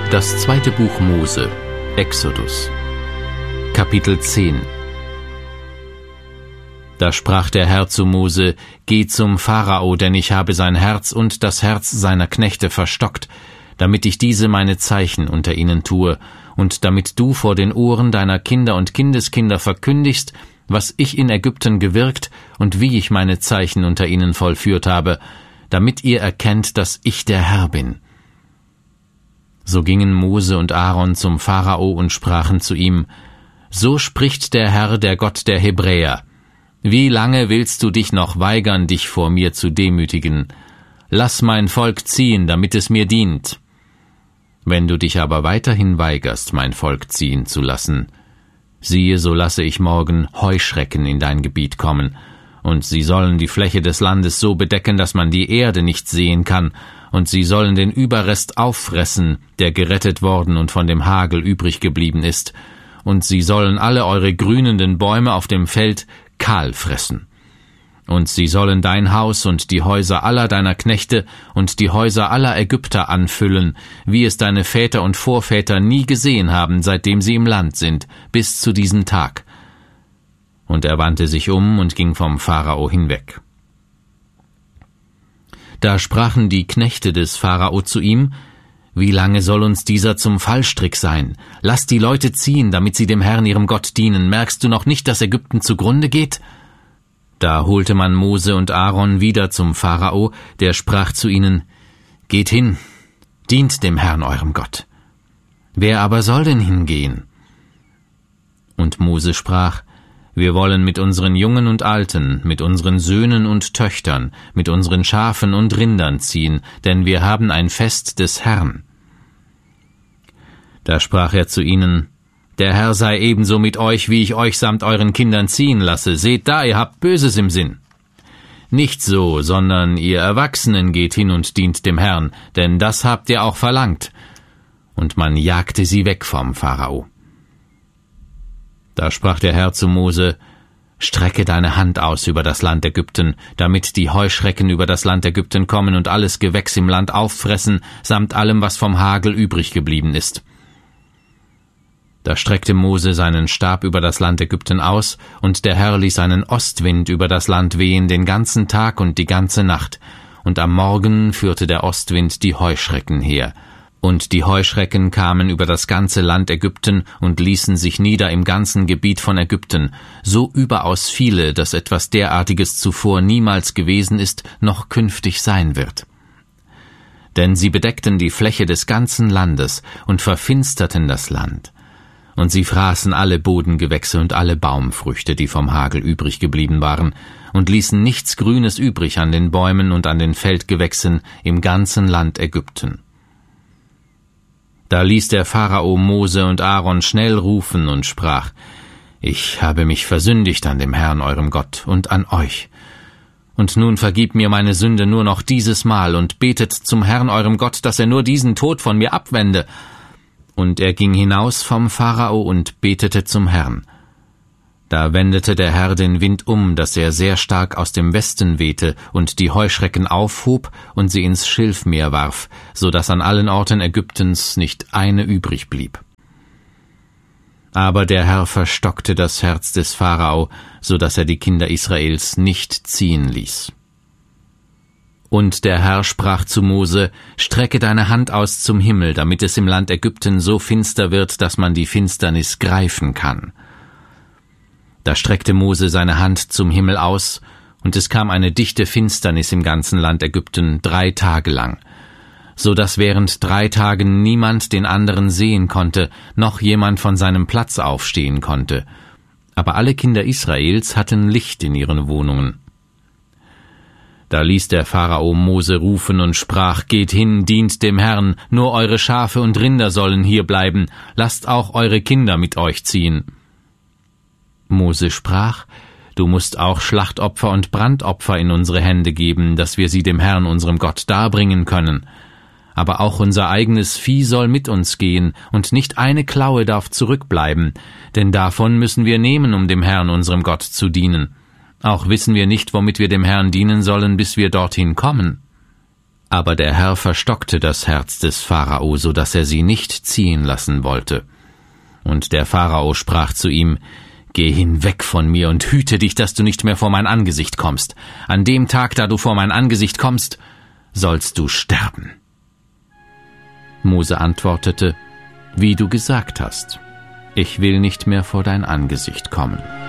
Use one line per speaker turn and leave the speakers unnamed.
Das zweite Buch Mose, Exodus, Kapitel 10. Da sprach der Herr zu Mose: Geh zum Pharao, denn ich habe sein Herz und das Herz seiner Knechte verstockt, damit ich diese meine Zeichen unter ihnen tue, und damit du vor den Ohren deiner Kinder und Kindeskinder verkündigst, was ich in Ägypten gewirkt und wie ich meine Zeichen unter ihnen vollführt habe, damit ihr erkennt, dass ich der Herr bin. So gingen Mose und Aaron zum Pharao und sprachen zu ihm: So spricht der Herr, der Gott der Hebräer: Wie lange willst du dich noch weigern, dich vor mir zu demütigen? Lass mein Volk ziehen, damit es mir dient. Wenn du dich aber weiterhin weigerst, mein Volk ziehen zu lassen, siehe, so lasse ich morgen Heuschrecken in dein Gebiet kommen, und sie sollen die Fläche des Landes so bedecken, dass man die Erde nicht sehen kann, und sie sollen den Überrest auffressen, der gerettet worden und von dem Hagel übrig geblieben ist, und sie sollen alle eure grünenden Bäume auf dem Feld kahl fressen. Und sie sollen dein Haus und die Häuser aller deiner Knechte und die Häuser aller Ägypter anfüllen, wie es deine Väter und Vorväter nie gesehen haben, seitdem sie im Land sind, bis zu diesem Tag. Und er wandte sich um und ging vom Pharao hinweg. Da sprachen die Knechte des Pharao zu ihm: Wie lange soll uns dieser zum Fallstrick sein? Lass die Leute ziehen, damit sie dem Herrn ihrem Gott dienen. Merkst du noch nicht, dass Ägypten zugrunde geht? Da holte man Mose und Aaron wieder zum Pharao, der sprach zu ihnen: Geht hin, dient dem Herrn eurem Gott. Wer aber soll denn hingehen? Und Mose sprach: Wir wollen mit unseren Jungen und Alten, mit unseren Söhnen und Töchtern, mit unseren Schafen und Rindern ziehen, denn wir haben ein Fest des Herrn. Da sprach er zu ihnen: Der Herr sei ebenso mit euch, wie ich euch samt euren Kindern ziehen lasse. Seht da, ihr habt Böses im Sinn. Nicht so, sondern ihr Erwachsenen geht hin und dient dem Herrn, denn das habt ihr auch verlangt. Und man jagte sie weg vom Pharao. Da sprach der Herr zu Mose: Strecke deine Hand aus über das Land Ägypten, damit die Heuschrecken über das Land Ägypten kommen und alles Gewächs im Land auffressen, samt allem, was vom Hagel übrig geblieben ist. Da streckte Mose seinen Stab über das Land Ägypten aus, und der Herr ließ einen Ostwind über das Land wehen den ganzen Tag und die ganze Nacht, und am Morgen führte der Ostwind die Heuschrecken her. Und die Heuschrecken kamen über das ganze Land Ägypten und ließen sich nieder im ganzen Gebiet von Ägypten, so überaus viele, dass etwas derartiges zuvor niemals gewesen ist, noch künftig sein wird. Denn sie bedeckten die Fläche des ganzen Landes und verfinsterten das Land. Und sie fraßen alle Bodengewächse und alle Baumfrüchte, die vom Hagel übrig geblieben waren, und ließen nichts Grünes übrig an den Bäumen und an den Feldgewächsen im ganzen Land Ägypten. Da ließ der Pharao Mose und Aaron schnell rufen und sprach: Ich habe mich versündigt an dem Herrn eurem Gott und an euch. Und nun vergib mir meine Sünde nur noch dieses Mal und betet zum Herrn eurem Gott, dass er nur diesen Tod von mir abwende. Und er ging hinaus vom Pharao und betete zum Herrn. Da wendete der Herr den Wind um, dass er sehr stark aus dem Westen wehte und die Heuschrecken aufhob und sie ins Schilfmeer warf, so dass an allen Orten Ägyptens nicht eine übrig blieb. Aber der Herr verstockte das Herz des Pharao, so dass er die Kinder Israels nicht ziehen ließ. Und der Herr sprach zu Mose: Strecke deine Hand aus zum Himmel, damit es im Land Ägypten so finster wird, dass man die Finsternis greifen kann. Da streckte Mose seine Hand zum Himmel aus, und es kam eine dichte Finsternis im ganzen Land Ägypten 3 Tage lang, so dass während 3 Tagen niemand den anderen sehen konnte, noch jemand von seinem Platz aufstehen konnte. Aber alle Kinder Israels hatten Licht in ihren Wohnungen. Da ließ der Pharao Mose rufen und sprach: Geht hin, dient dem Herrn, nur eure Schafe und Rinder sollen hier bleiben, lasst auch eure Kinder mit euch ziehen. Mose sprach: Du musst auch Schlachtopfer und Brandopfer in unsere Hände geben, dass wir sie dem Herrn unserem Gott darbringen können. Aber auch unser eigenes Vieh soll mit uns gehen, und nicht eine Klaue darf zurückbleiben, denn davon müssen wir nehmen, um dem Herrn unserem Gott zu dienen. Auch wissen wir nicht, womit wir dem Herrn dienen sollen, bis wir dorthin kommen. Aber der Herr verstockte das Herz des Pharao, so dass er sie nicht ziehen lassen wollte. Und der Pharao sprach zu ihm: Geh hinweg von mir und hüte dich, dass du nicht mehr vor mein Angesicht kommst. An dem Tag, da du vor mein Angesicht kommst, sollst du sterben. Mose antwortete: Wie du gesagt hast, ich will nicht mehr vor dein Angesicht kommen.